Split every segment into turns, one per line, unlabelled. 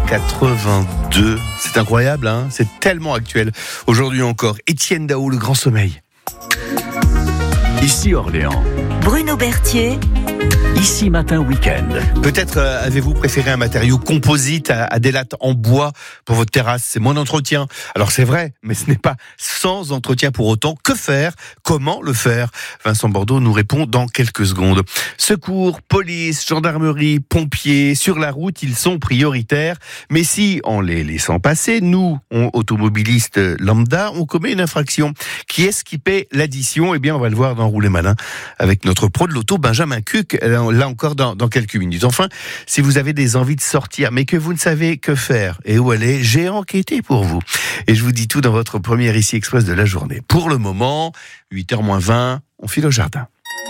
1982. C'est incroyable, hein, c'est tellement actuel. Aujourd'hui encore, Étienne Dao, Le Grand Sommeil.
Ici Orléans.
Bruno Berthier.
Ici Matin Week-end.
Peut-être avez-vous préféré un matériau composite à des lattes en bois pour votre terrasse. C'est moins d'entretien. Alors c'est vrai, mais ce n'est pas sans entretien pour autant. Que faire ? Comment le faire ? Vincent Bordeaux nous répond dans quelques secondes. Secours, police, gendarmerie, pompiers, sur la route, ils sont prioritaires. Mais si, en les laissant passer, nous, automobilistes lambda, on commet une infraction. Qui est-ce qui paie l'addition ? Eh bien, on va le voir dans Rouler Malin avec notre pro de l'auto, Benjamin Cuc. Là encore dans quelques minutes. Enfin, si vous avez des envies de sortir, mais que vous ne savez que faire et où aller, j'ai enquêté pour vous. Et je vous dis tout dans votre première Ici Express de la journée. Pour le moment, 8h-20, on file au jardin.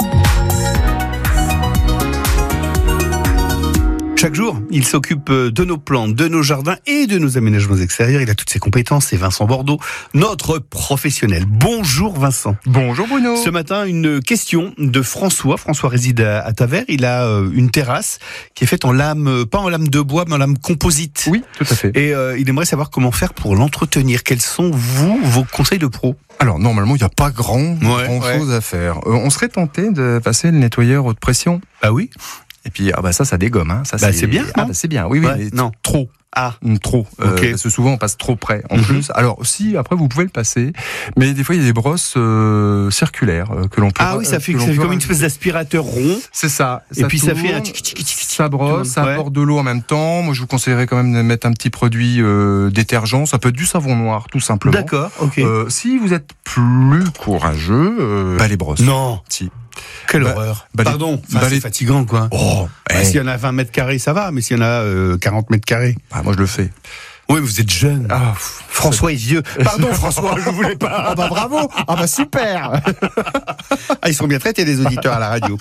Chaque jour, il s'occupe de nos plantes, de nos jardins et de nos aménagements extérieurs. Il a toutes ses compétences, c'est Vincent Bordeaux, notre professionnel. Bonjour Vincent.
Bonjour Bruno.
Ce matin, une question de François. François réside à Tavers. Il a une terrasse qui est faite en lame, pas en lame de bois, mais en lame composite.
Oui, tout à fait.
Et il aimerait savoir comment faire pour l'entretenir. Quels sont, vos conseils de pro ?
Alors, normalement, il n'y a pas grand chose à faire. On serait tenté de passer le nettoyeur haute pression.
Ah oui ?
Et puis, ça dégomme. Hein. Ça,
c'est bien.
C'est bien. Oui,
ouais,
mais
non.
Trop. Trop.
Okay.
Parce que souvent on passe trop près en plus. Alors si après vous pouvez le passer, mais des fois il y a des brosses circulaires que l'on peut.
Ah oui, ça fait comme une espèce d'aspirateur rond.
C'est ça.
Et puis
tourne,
ça fait un
ça brosse, ça apporte de l'eau en même temps. Moi je vous conseillerais quand même de mettre un petit produit détergent. Ça peut être du savon noir tout simplement.
D'accord. Ok.
Si vous êtes plus courageux, les brosses.
Non.
Si.
Quelle horreur. Pardon, c'est fatigant quoi. S'il y en a 20 mètres carrés, ça va, mais s'il y en a 40 mètres carrés.
Moi je le fais.
Oui, mais vous êtes jeune. François est vieux. Pardon François, je voulais pas.
Bravo. Super.
Ils sont bien traités les auditeurs à la radio.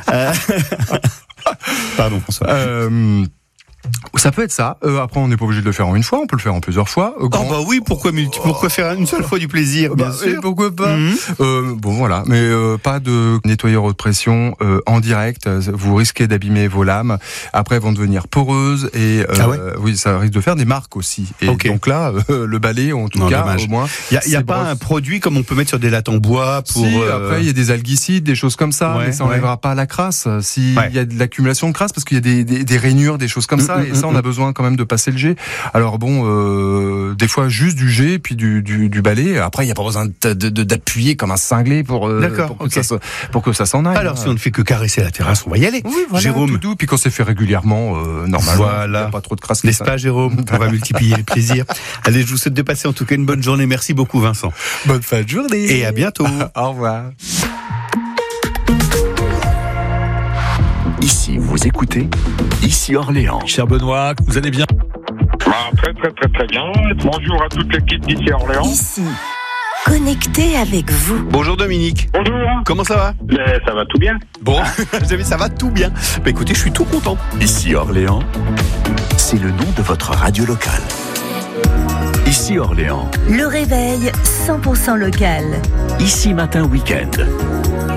Pardon François.
Ça peut être ça. Après, on n'est pas obligé de le faire en une fois. On peut le faire en plusieurs fois.
Oui, pourquoi faire une seule fois du plaisir, bien sûr.
Pourquoi pas. Voilà. Mais pas de nettoyeur haute pression en direct. Vous risquez d'abîmer vos lames. Après, elles vont devenir poreuses et oui, ça risque de faire des marques aussi. Et donc là, le balai, en tout cas, dommage. Au moins.
Il y a pas un produit comme on peut mettre sur des lattes en bois pour.
Si, après, il y a des alguicides, des choses comme ça, mais ça n'enlèvera pas la crasse. S'il y a de l'accumulation de crasse, parce qu'il y a des rainures, des choses comme ça. Et ça, on a besoin quand même de passer le jet. Alors des fois juste du jet, puis du balai. Après, il n'y a pas besoin d'appuyer comme un cinglé pour que ça s'en aille.
Alors, si on ne fait que caresser la terrasse, on va y aller.
Oui, voilà,
Jérôme.
Tout doux, puis quand c'est fait régulièrement, normalement, il n'y a pas trop de crasse.
N'est-ce pas, Jérôme ? On va multiplier les plaisirs. Allez, je vous souhaite de passer en tout cas une bonne journée. Merci beaucoup, Vincent.
Bonne fin de journée.
Et à bientôt.
Au revoir.
Ici, vous écoutez Ici Orléans.
Cher Benoît, vous allez bien ?
Très bien. Bonjour à toute l'équipe d'Ici Orléans.
Ici, connecté avec vous.
Bonjour Dominique.
Bonjour.
Comment ça va ?
Ça va tout bien.
Bon, ça va tout bien. Écoutez, je suis tout content.
Ici Orléans, c'est le nom de votre radio locale. Ici Orléans.
Le réveil 100% local.
Ici Matin Week-end.